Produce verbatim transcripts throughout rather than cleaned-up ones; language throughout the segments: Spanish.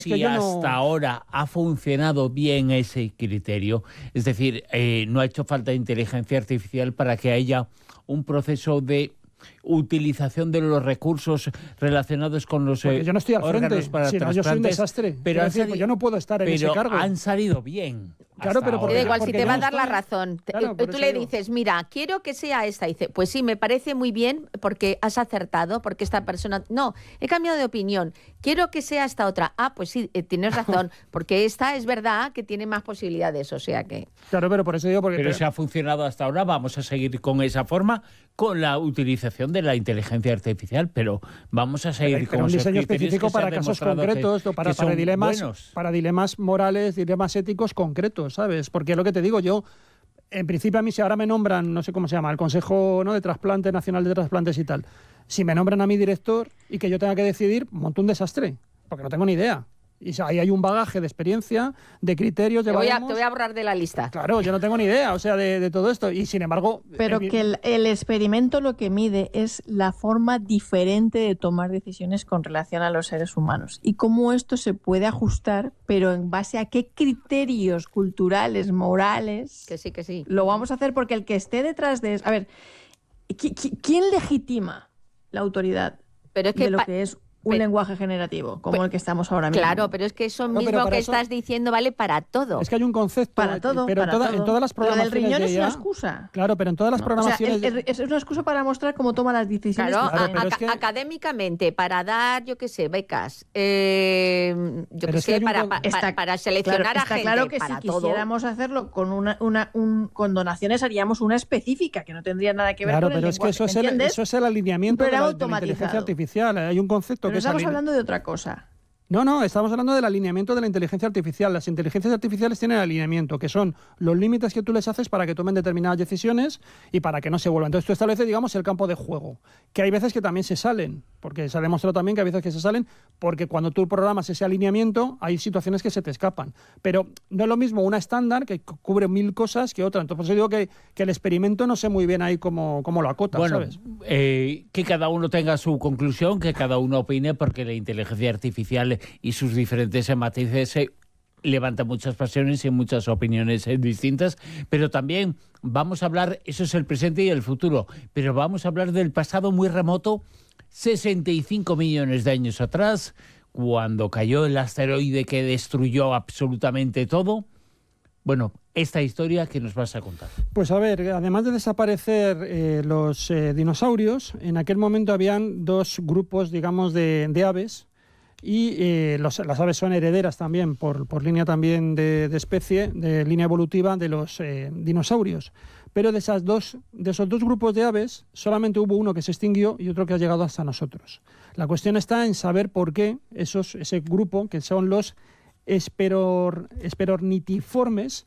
si no... hasta ahora ha funcionado bien ese criterio. Es decir, eh, no ha hecho falta inteligencia artificial para que haya un proceso de utilización de los recursos relacionados con los Porque yo no estoy al órganos frente, para si no, yo soy un desastre. Pero decir, pues yo no puedo estar en pero ese cargo. han salido bien. Claro, pero porque, da igual, si te va a dar estoy... la razón. Claro, Tú le digo. dices, mira, quiero que sea esta. Y dice, pues sí, me parece muy bien porque has acertado, porque esta persona... No, he cambiado de opinión. Quiero que sea esta otra. Ah, pues sí, eh, tienes razón, porque esta es verdad que tiene más posibilidades, o sea que... Claro, pero por eso digo... Porque pero te... si ha funcionado hasta ahora, vamos a seguir con esa forma, con la utilización de la inteligencia artificial, pero vamos a seguir pero, con pero un diseño criterios específico que para casos concretos, que, para, que para, dilemas, para dilemas morales, dilemas éticos concretos, ¿sabes? Porque lo que te digo yo, en principio a mí si ahora me nombran, no sé cómo se llama, el Consejo, ¿no?, de Trasplante Nacional de Trasplantes y tal, si me nombran a mi director y que yo tenga que decidir, monto un desastre, porque no tengo ni idea. Y ahí hay un bagaje de experiencia, de criterios, de te voy, a, te voy a borrar de la lista. Claro, yo no tengo ni idea, o sea, de, de todo esto. Y sin embargo... Pero que el, el experimento lo que mide es la forma diferente de tomar decisiones con relación a los seres humanos. Y cómo esto se puede ajustar, pero en base a qué criterios culturales, morales... Que sí, que sí. Lo vamos a hacer porque el que esté detrás de eso... A ver, ¿quién legitima la autoridad pero es que de lo que es un pero, lenguaje generativo, como pero, el que estamos ahora mismo? Claro, pero es que eso mismo no, que eso, estás diciendo vale para todo. Es que hay un concepto... Para todo, pero para toda, todo. en todas las programaciones Lo del riñón de es I A, una excusa. Claro, pero en todas las no. programaciones... O sea, el, el, es una excusa para mostrar cómo toma las decisiones. Claro, claro a, a, es que... académicamente, para dar, yo qué sé, becas, eh, yo qué sé, para, un... está, para seleccionar claro, a está gente, claro que para si todo. quisiéramos hacerlo con una, una un, con donaciones haríamos una específica, que no tendría nada que ver claro, con el pero lenguaje, es que eso es, el, eso es el alineamiento de la, de la inteligencia artificial. Hay un concepto pero que estamos es... hablando de otra cosa. No, no, estamos hablando del alineamiento de la inteligencia artificial. Las inteligencias artificiales tienen alineamiento, que son los límites que tú les haces para que tomen determinadas decisiones y para que no se vuelvan. Entonces tú estableces, digamos, el campo de juego, que hay veces que también se salen, porque se ha demostrado también que hay veces que se salen, porque cuando tú programas ese alineamiento hay situaciones que se te escapan. Pero no es lo mismo una estándar que cubre mil cosas que otra. Entonces yo digo que, que el experimento no sé muy bien ahí cómo, cómo lo acota, bueno, ¿sabes? Eh, que cada uno tenga su conclusión, que cada uno opine, porque la inteligencia artificial y sus diferentes matices eh, levanta muchas pasiones y muchas opiniones eh, distintas, pero también vamos a hablar, eso es el presente y el futuro, pero vamos a hablar del pasado muy remoto, sesenta y cinco millones de años atrás, cuando cayó el asteroide que destruyó absolutamente todo. Bueno, esta historia que nos vas a contar. Pues a ver, además de desaparecer eh, los eh, dinosaurios, en aquel momento habían dos grupos, digamos, de, de aves. Y eh, los, las aves son herederas también, por, por línea también de, de especie, de línea evolutiva de los eh, dinosaurios. Pero de, esas dos, de esos dos grupos de aves, solamente hubo uno que se extinguió y otro que ha llegado hasta nosotros. La cuestión está en saber por qué esos, ese grupo, que son los esperor, esperornitiformes,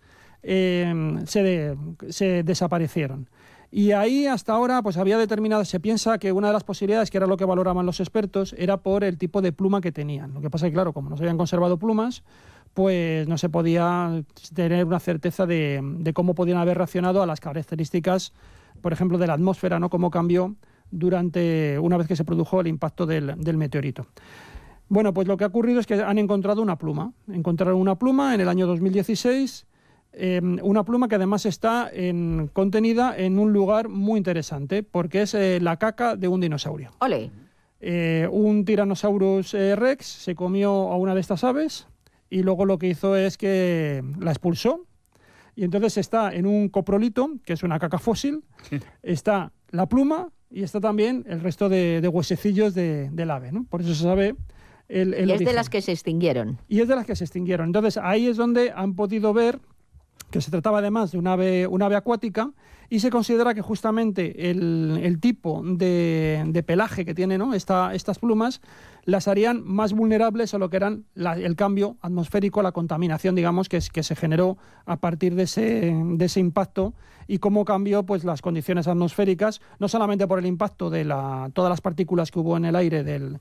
eh, se, de, se desaparecieron. Y ahí hasta ahora pues había determinado, se piensa que una de las posibilidades, que era lo que valoraban los expertos, era por el tipo de pluma que tenían. Lo que pasa es que, claro, como no se habían conservado plumas, pues no se podía tener una certeza de, de cómo podían haber reaccionado a las características, por ejemplo, de la atmósfera, ¿no? Cómo cambió durante una vez que se produjo el impacto del, del meteorito. Bueno, pues lo que ha ocurrido es que han encontrado una pluma. Encontraron una pluma en el año dos mil dieciséis, Eh, una pluma que además está en, contenida en un lugar muy interesante, porque es eh, la caca de un dinosaurio. ¡Ole! Eh, un Tyrannosaurus eh, Rex se comió a una de estas aves y luego lo que hizo es que la expulsó. Y entonces está en un coprolito, que es una caca fósil, está la pluma y está también el resto de, de huesecillos de, del ave, ¿no? Por eso se sabe el, el Y es origen. de las que se extinguieron. Y es de las que se extinguieron. Entonces ahí es donde han podido ver que se trataba además de un ave, un ave acuática, y se considera que justamente el, el tipo de, de pelaje que tienen, ¿no? Esta, estas plumas las harían más vulnerables a lo que eran la, el cambio atmosférico, la contaminación, digamos, que, es, que se generó a partir de ese, de ese impacto, y cómo cambió pues, las condiciones atmosféricas, no solamente por el impacto de la, todas las partículas que hubo en el aire del,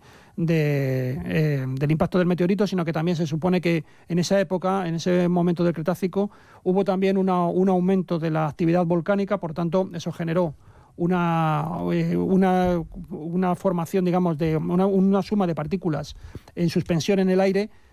de, eh, del impacto del meteorito, sino que también se supone que en esa época, en ese momento del Cretácico, hubo también una, un aumento de la actividad volcánica, por tanto, eso generó Una, eh, una, una formación, digamos, de una, una suma de partículas en suspensión en el aire